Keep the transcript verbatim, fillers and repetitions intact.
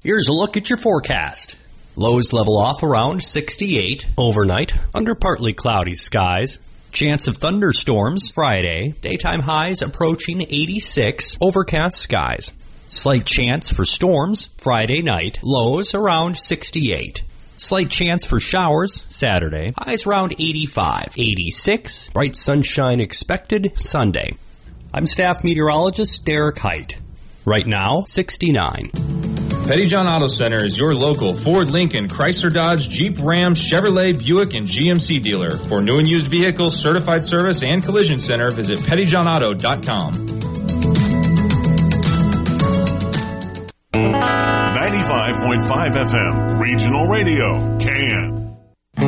Here's a look at your forecast. Lows level off around sixty-eight. Overnight, under partly cloudy skies. Chance of thunderstorms Friday. Daytime highs approaching eighty-six. Overcast skies. Slight chance for storms Friday night. Lows around sixty-eight. Slight chance for showers Saturday. Highs around eighty-five. eighty-six. Bright sunshine expected Sunday. I'm staff meteorologist Derek Height. Right now, sixty-nine. Pettyjohn Auto Center is your local Ford, Lincoln, Chrysler, Dodge, Jeep, Ram, Chevrolet, Buick, and G M C dealer. For new and used vehicles, certified service, and collision center, visit pettyjohn auto dot com. ninety-five point five F M, Regional Radio, Can.